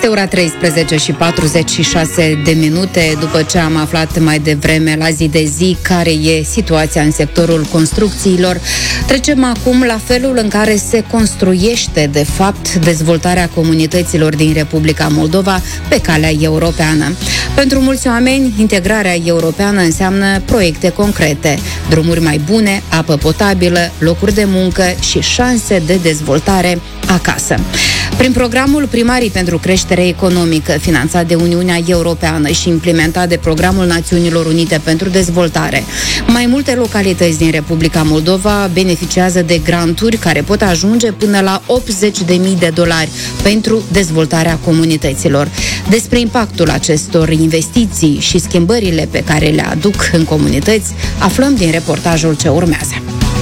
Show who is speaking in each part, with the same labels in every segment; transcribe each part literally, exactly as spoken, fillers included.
Speaker 1: Este ora treisprezece și patruzeci și șase de minute. După ce am aflat mai devreme la zi de zi care e situația în sectorul construcțiilor, trecem acum la felul în care se construiește de fapt dezvoltarea comunităților din Republica Moldova pe calea europeană. Pentru mulți oameni, integrarea europeană înseamnă proiecte concrete, drumuri mai bune, apă potabilă, locuri de muncă și șanse de dezvoltare acasă. Prin programul Primarii pentru Creștere Economică, finanțat de Uniunea Europeană și implementat de Programul Națiunilor Unite pentru Dezvoltare, mai multe localități din Republica Moldova beneficiază de granturi care pot ajunge până la optzeci de mii de dolari pentru dezvoltarea comunităților. Despre impactul acestor investiții și schimbările pe care le aduc în comunități, aflăm din reportajul ce urmează.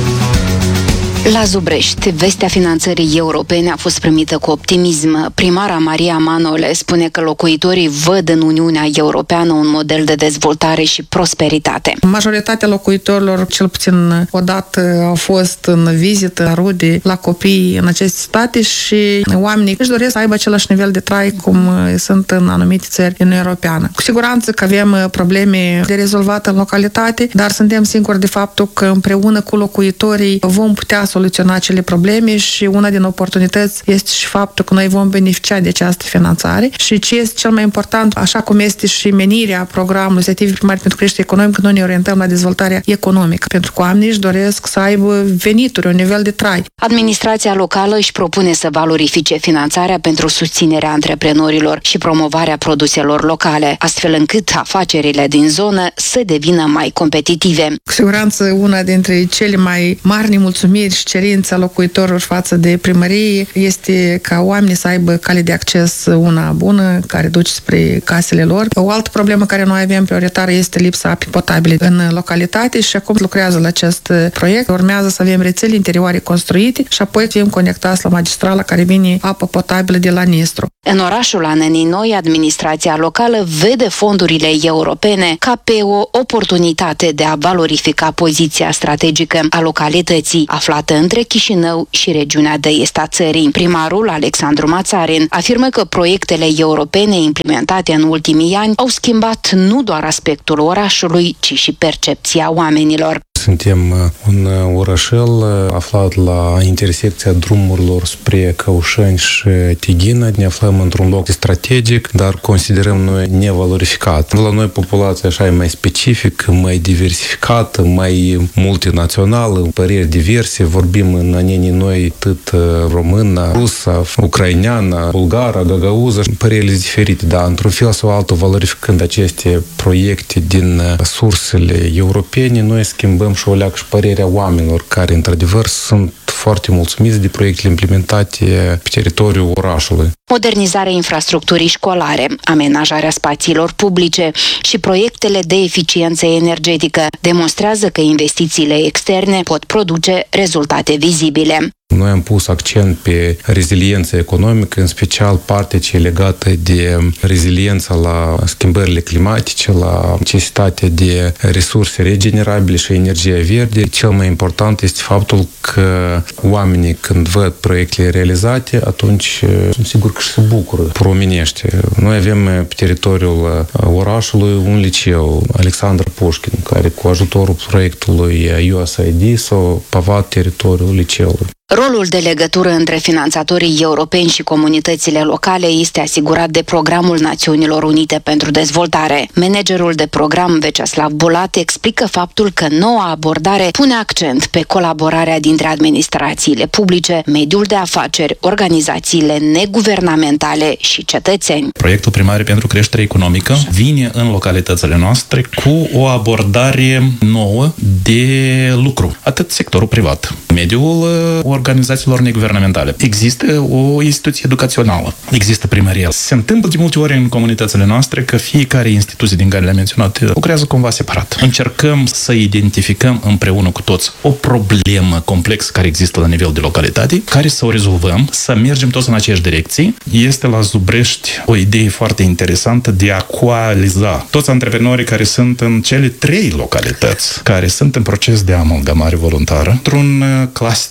Speaker 1: La Zubrești, vestea finanțării europene a fost primită cu optimism. Primara Maria Manole spune că locuitorii văd în Uniunea Europeană un model de dezvoltare și prosperitate.
Speaker 2: Majoritatea locuitorilor, cel puțin odată, au fost în vizită la rude, la copii în aceste state și oamenii își doresc să aibă același nivel de trai cum sunt în anumite țări din Uniunea Europeană. Cu siguranță că avem probleme de rezolvat în localitate, dar suntem siguri de faptul că împreună cu locuitorii vom putea soluționa acele probleme și una din oportunități este și faptul că noi vom beneficia de această finanțare și ce este cel mai important, așa cum este și menirea programului Inițiativei Primare pentru Creștere Economică, noi ne orientăm la dezvoltarea economică, pentru că oamenii își doresc să aibă venituri, un nivel de trai.
Speaker 1: Administrația locală își propune să valorifice finanțarea pentru susținerea antreprenorilor și promovarea produselor locale, astfel încât afacerile din zonă să devină mai competitive.
Speaker 2: Cu siguranță una dintre cele mai mari nemulțumiri și cerința locuitorilor față de primărie este ca oamenii să aibă cale de acces una bună, care duce spre casele lor. O altă problemă care noi avem prioritară este lipsa apei potabile în localitate și acum lucrează la acest proiect. Urmează să avem rețele interioare construite și apoi să fim conectați la magistrala care vine apă potabilă de la Nistru.
Speaker 1: În orașul Anenii Noi, administrația locală vede fondurile europene ca pe o oportunitate de a valorifica poziția strategică a localității aflată între Chișinău și regiunea de est a țării. Primarul Alexandru Mațarin afirmă că proiectele europene implementate în ultimii ani au schimbat nu doar aspectul orașului, ci și percepția oamenilor.
Speaker 3: Suntem un orășel aflat la intersecția drumurilor spre Căușeni și Tighină. Ne aflăm într-un loc strategic, dar considerăm noi nevalorificat. La noi populația așa e mai specifică, mai diversificată, mai multinațională, păreri diverse. Vorbim în Anenii Noi atât română, rusă, ucraineană, bulgară, gagauză, părerile diferite, dar într-un fel sau altul, valorificând aceste proiecte din sursele europene, noi schimbăm și o leacă și părerea oamenilor care, într-adevăr, sunt foarte mulțumiți de proiectele implementate pe teritoriul orașului.
Speaker 1: Modernizarea infrastructurii școlare, amenajarea spațiilor publice și proiectele de eficiență energetică demonstrează că investițiile externe pot produce rezultate vizibile.
Speaker 3: Noi am pus accent pe reziliența economică, în special partea ce e legată de reziliența la schimbările climatice, la necesitatea de resurse regenerabile și energie verde. Cel mai important este faptul că oamenii, când văd proiectele realizate, atunci sunt sigur că și se bucură, promenește. Noi avem pe teritoriul orașului un liceu, Alexandru Pușkin, care cu ajutorul proiectului U S A I D s-a pavat teritoriul liceului.
Speaker 1: Rolul de legătură între finanțatorii europeni și comunitățile locale este asigurat de Programul Națiunilor Unite pentru Dezvoltare. Managerul de program, Veceslav Bulat, explică faptul că noua abordare pune accent pe colaborarea dintre administrațiile publice, mediul de afaceri, organizațiile neguvernamentale și cetățeni.
Speaker 4: Proiectul Primarii pentru Creștere Economică vine în localitățile noastre cu o abordare nouă de lucru, atât sectorul privat, mediul organizațiilor neguvernamentale. Există o instituție educațională, există primăria. Se întâmplă de multe ori în comunitățile noastre că fiecare instituție din care le-am menționat lucrează cumva separat. Încercăm să identificăm împreună cu toți o problemă complexă care există la nivel de localitate, care să o rezolvăm, să mergem toți în aceeași direcție. Este la Zubrești o idee foarte interesantă de a coaliza toți antreprenorii care sunt în cele trei localități, care sunt în proces de amalgamare voluntară, într-un cluster economic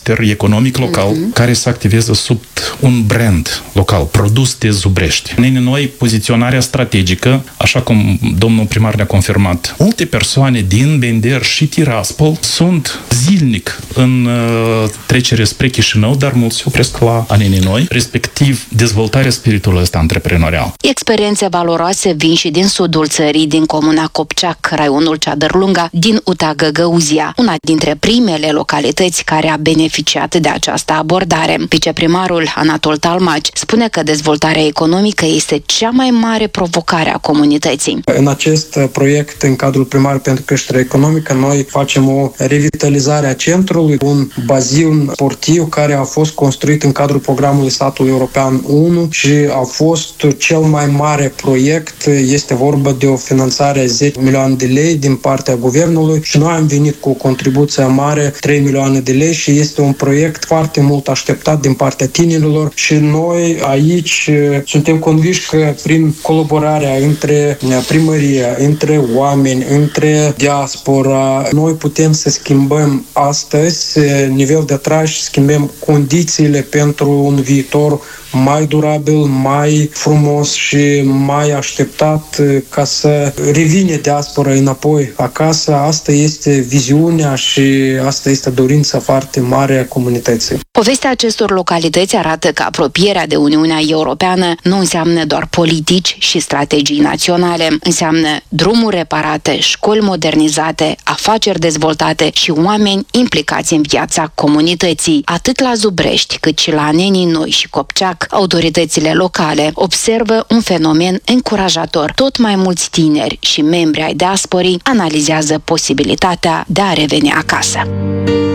Speaker 4: economic local mm-hmm. care să activeze sub un brand local, produs de Zubrești. Nene noi, poziționarea strategică, așa cum domnul primar ne-a confirmat, multe persoane din Bender și Tiraspol sunt zilnic în uh, trecere spre Chișinău, dar mulți se opresc la Nene noi, respectiv dezvoltarea spiritului ăsta antreprenorial.
Speaker 1: Experiențe valoroase vin și din sudul țării, din comuna Copceac, raionul Ceadărlunga, din Uta-Găgăuzia, una dintre primele localități care a beneficiat de această abordare. Viceprimarul Anatol Talmaci spune că dezvoltarea economică este cea mai mare provocare a comunității.
Speaker 5: În acest proiect, în cadrul primar pentru creștere economică, noi facem o revitalizare a centrului, un bazin sportiv care a fost construit în cadrul programului Satul European unu și a fost cel mai mare proiect. Este vorba de o finanțare a zece milioane de lei din partea guvernului și noi am venit cu o contribuție mare, trei milioane de lei, și este un proiect foarte mult așteptat din partea tinerilor și noi aici suntem convinși că prin colaborarea între primărie, între oameni, între diaspora, noi putem să schimbăm astăzi nivel de trai și schimbăm condițiile pentru un viitor mai durabil, mai frumos și mai așteptat ca să revine diaspora înapoi acasă. Asta este viziunea și asta este dorința foarte mare a comunității.
Speaker 1: Povestea acestor localități arată că apropierea de Uniunea Europeană nu înseamnă doar politici și strategii naționale, înseamnă drumuri reparate, școli modernizate, afaceri dezvoltate și oameni implicați în viața comunității. Atât la Zubrești, cât și la Nenii Noi și Copceac, autoritățile locale observă un fenomen încurajator. Tot mai mulți tineri și membri ai diasporii analizează posibilitatea de a reveni acasă.